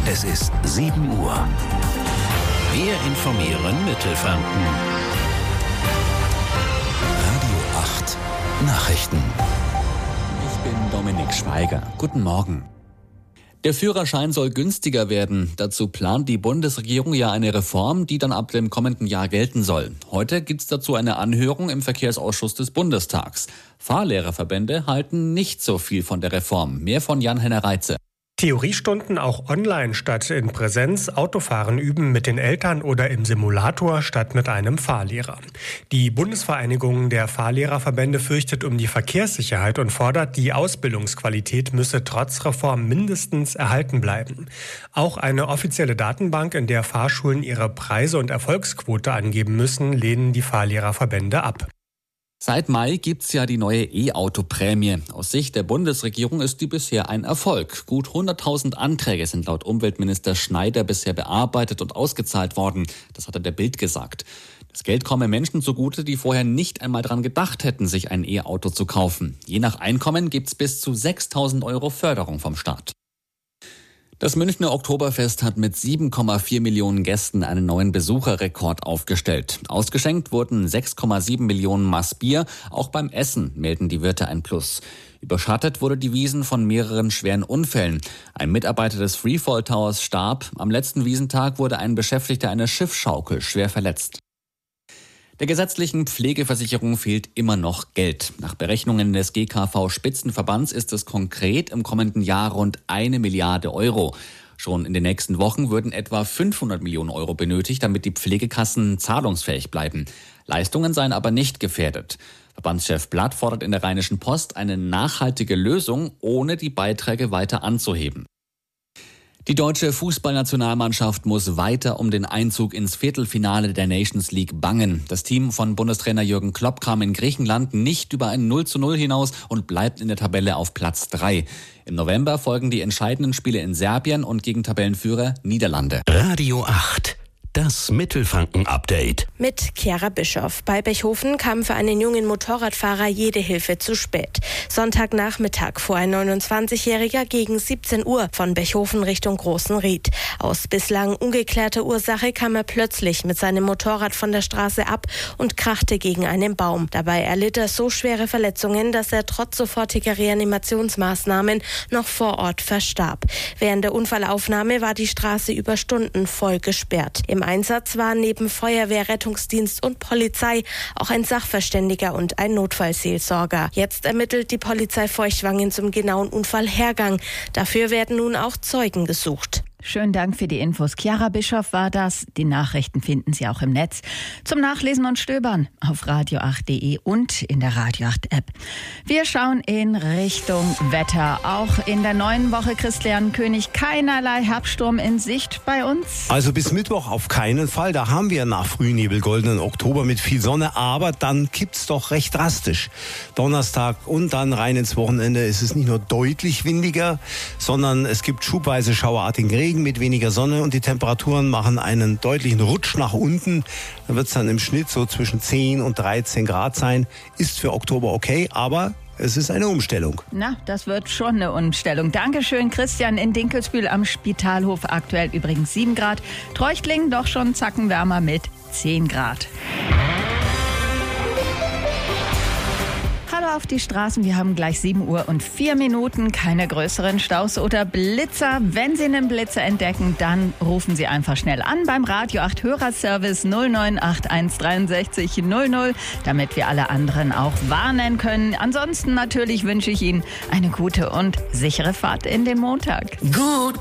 Es ist 7 Uhr. Wir informieren Mittelfranken. Radio 8 Nachrichten. Ich bin Dominik Schweiger. Guten Morgen. Der Führerschein soll günstiger werden. Dazu plant die Bundesregierung ja eine Reform, die dann ab dem kommenden Jahr gelten soll. Heute gibt es dazu eine Anhörung im Verkehrsausschuss des Bundestags. Fahrlehrerverbände halten nicht so viel von der Reform. Mehr von Jan-Henner Reitze. Theoriestunden auch online statt in Präsenz, Autofahren üben mit den Eltern oder im Simulator statt mit einem Fahrlehrer. Die Bundesvereinigung der Fahrlehrerverbände fürchtet um die Verkehrssicherheit und fordert, die Ausbildungsqualität müsse trotz Reform mindestens erhalten bleiben. Auch eine offizielle Datenbank, in der Fahrschulen ihre Preise und Erfolgsquote angeben müssen, lehnen die Fahrlehrerverbände ab. Seit Mai gibt's ja die neue E-Auto-Prämie. Aus Sicht der Bundesregierung ist die bisher ein Erfolg. Gut 100.000 Anträge sind laut Umweltminister Schneider bisher bearbeitet und ausgezahlt worden. Das hat er der Bild gesagt. Das Geld komme Menschen zugute, die vorher nicht einmal dran gedacht hätten, sich ein E-Auto zu kaufen. Je nach Einkommen gibt's bis zu 6.000 € Förderung vom Staat. Das Münchner Oktoberfest hat mit 7,4 Millionen Gästen einen neuen Besucherrekord aufgestellt. Ausgeschenkt wurden 6,7 Millionen Maß Bier. Auch beim Essen melden die Wirte ein Plus. Überschattet wurde die Wiesn von mehreren schweren Unfällen. Ein Mitarbeiter des Freefall Towers starb. Am letzten Wiesntag wurde ein Beschäftigter einer Schiffsschaukel schwer verletzt. Der gesetzlichen Pflegeversicherung fehlt immer noch Geld. Nach Berechnungen des GKV-Spitzenverbands ist es konkret im kommenden Jahr rund 1 Milliarde €. Schon in den nächsten Wochen würden etwa 500 Millionen € benötigt, damit die Pflegekassen zahlungsfähig bleiben. Leistungen seien aber nicht gefährdet. Verbandschef Blatt fordert in der Rheinischen Post eine nachhaltige Lösung, ohne die Beiträge weiter anzuheben. Die deutsche Fußballnationalmannschaft muss weiter um den Einzug ins Viertelfinale der Nations League bangen. Das Team von Bundestrainer Jürgen Klopp kam in Griechenland nicht über ein 0:0 hinaus und bleibt in der Tabelle auf Platz 3. Im November folgen die entscheidenden Spiele in Serbien und gegen Tabellenführer Niederlande. Radio 8. Das Mittelfranken-Update. Mit Chiara Bischoff. Bei Bechhofen kam für einen jungen Motorradfahrer jede Hilfe zu spät. Sonntagnachmittag fuhr ein 29-Jähriger gegen 17 Uhr von Bechhofen Richtung Großenried. Aus bislang ungeklärter Ursache kam er plötzlich mit seinem Motorrad von der Straße ab und krachte gegen einen Baum. Dabei erlitt er so schwere Verletzungen, dass er trotz sofortiger Reanimationsmaßnahmen noch vor Ort verstarb. Während der Unfallaufnahme war die Straße über Stunden voll gesperrt. Im Einsatz waren neben Feuerwehr, Rettungsdienst und Polizei auch ein Sachverständiger und ein Notfallseelsorger. Jetzt ermittelt die Polizei Feuchtwangen zum genauen Unfallhergang. Dafür werden nun auch Zeugen gesucht. Schönen Dank für die Infos. Chiara Bischoff war das. Die Nachrichten finden Sie auch im Netz zum Nachlesen und Stöbern auf radio8.de und in der Radio 8 App. Wir schauen in Richtung Wetter. Auch in der neuen Woche, Christian König, keinerlei Herbststurm in Sicht bei uns. Also bis Mittwoch auf keinen Fall. Da haben wir nach Frühnebel goldenen Oktober mit viel Sonne, aber dann kippt's doch recht drastisch. Donnerstag und dann rein ins Wochenende ist es nicht nur deutlich windiger, sondern es gibt schubweise schauerartigen Regen mit weniger Sonne und die Temperaturen machen einen deutlichen Rutsch nach unten. Da wird es dann im Schnitt so zwischen 10 und 13 Grad sein. Ist für Oktober okay, aber es ist eine Umstellung. Na, das wird schon eine Umstellung. Dankeschön, Christian. In Dinkelsbühl am Spitalhof aktuell übrigens 7 Grad. Treuchtlingen doch schon zacken wärmer mit 10 Grad. Hallo auf die Straßen, wir haben gleich 7 Uhr und 4 Minuten, keine größeren Staus oder Blitzer. Wenn Sie einen Blitzer entdecken, dann rufen Sie einfach schnell an beim Radio 8 Hörerservice 0981 63 00, damit wir alle anderen auch warnen können. Ansonsten natürlich wünsche ich Ihnen eine gute und sichere Fahrt in den Montag. Gut